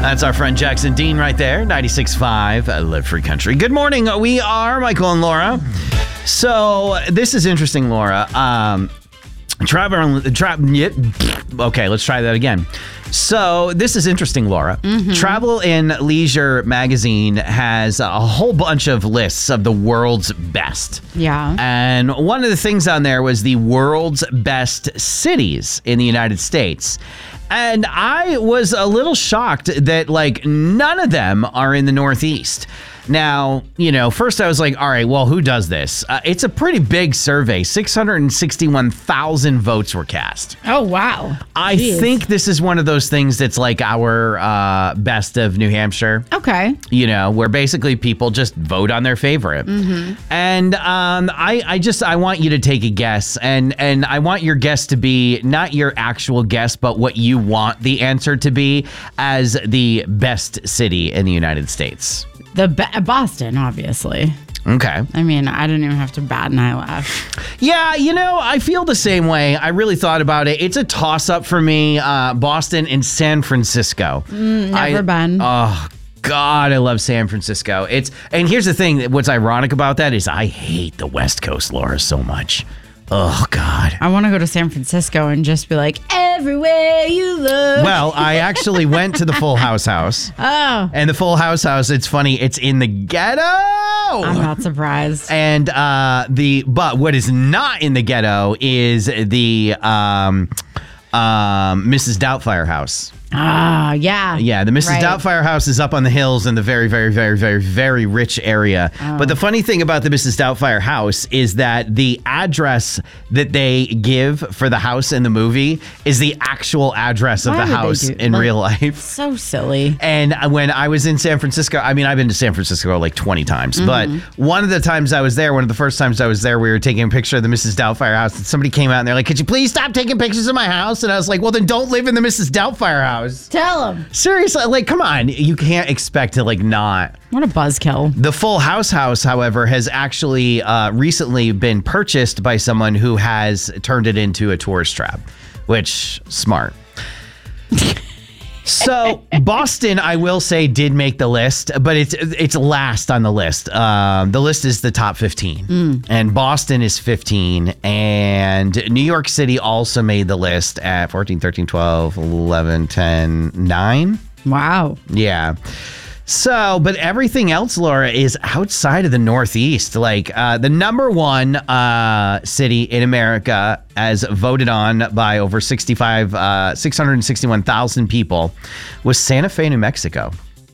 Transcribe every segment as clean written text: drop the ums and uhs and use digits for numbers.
That's our friend Jackson Dean right there, 96.5 Live Free Country. Good morning. We are Michael and Laura. So this is interesting, Laura. Okay, let's try that again. So this is interesting, Laura. Travel and Leisure magazine has a whole bunch of lists of the world's best. Yeah. And one of the things on there was the world's best cities in the United States. And I was a little shocked that, none of them are in the Northeast. Now, first I was like, all right, well, who does this? It's a pretty big survey. 661,000 votes were cast. Oh, wow. I think this is one of those things that's like our best of New Hampshire. Okay. Where basically people just vote on their favorite. And I want you to take a guess. And I want your guess to be not your actual guess, but what you want the answer to be as the best city in the United States. Boston, obviously. Okay. I mean, I don't even have to bat an eyelash. Yeah, I feel the same way. I really thought about it. It's a toss-up for me, Boston and San Francisco. Never been. Oh, God, I love San Francisco. And here's the thing. What's ironic about that is I hate the West Coast, Laura, so much. Oh, God. I want to go to San Francisco and just be like, everywhere you look. Well, I actually went to the Full House house. Oh. And the Full House house, it's funny, it's in the ghetto. I'm not surprised. And but what is not in the ghetto is the Mrs. Doubtfire house. Ah, yeah. Yeah, the Mrs. Doubtfire house is up on the hills in the very, very, very, very, very rich area. Oh. But the funny thing about the Mrs. Doubtfire house is that the address that they give for the house in the movie is the actual address of the house in real life. So silly. And when I was in San Francisco, I mean, I've been to San Francisco like 20 times, but one of the times I was there, one of the first times I was there, we were taking a picture of the Mrs. Doubtfire house, and somebody came out and they're like, could you please stop taking pictures of my house? And I was like, well, then don't live in the Mrs. Doubtfire house. Tell him. Seriously, come on. You can't expect to not. What a buzzkill. The Full House house, however, has actually recently been purchased by someone who has turned it into a tourist trap, which smart. So Boston, I will say, did make the list, but it's last on the list. The list is the top 15, and Boston is 15, and New York City also made the list at 14, 13, 12, 11, 10, 9. Wow. Yeah. So, but everything else, Laura, is outside of the Northeast. The number one city in America, as voted on by over 661,000 people, was Santa Fe, New Mexico.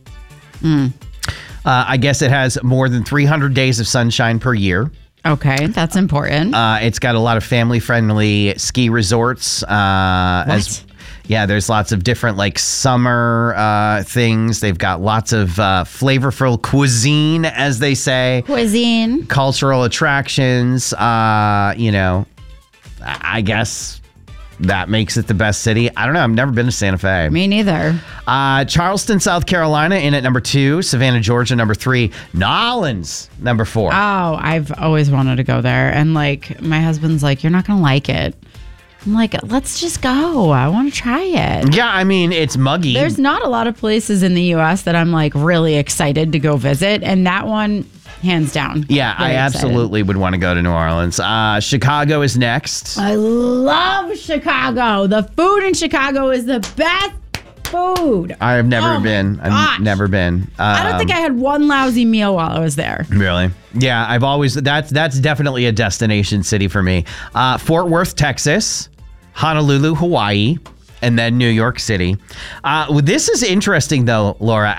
I guess it has more than 300 days of sunshine per year. Okay, that's important. It's got a lot of family-friendly ski resorts. Yeah, there's lots of different summer things. They've got lots of flavorful cuisine, as they say. Cuisine. Cultural attractions. I guess that makes it the best city. I don't know. I've never been to Santa Fe. Me neither. Charleston, South Carolina in at number 2. Savannah, Georgia, number 3. Nolens, number 4. Oh, I've always wanted to go there. And my husband's like, you're not going to like it. I'm like, let's just go. I want to try it. Yeah, I mean, it's muggy. There's not a lot of places in the U.S. that I'm really excited to go visit. And that one, hands down. Yeah, I absolutely would want to go to New Orleans. Chicago is next. I love Chicago. The food in Chicago is the best food. I have never been. I've never been. I don't think I had one lousy meal while I was there. Really? Yeah, I've always, that's definitely a destination city for me. Fort Worth, Texas. Honolulu, Hawaii, and then New York City. This is interesting, though, Laura.